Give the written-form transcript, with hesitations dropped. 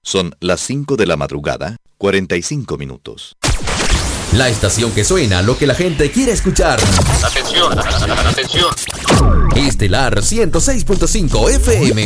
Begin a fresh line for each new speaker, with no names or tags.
Son las 5 de la madrugada, 45 minutos.
La estación que suena lo que la gente quiere escuchar.
Atención, atención.
Estelar 106.5 FM.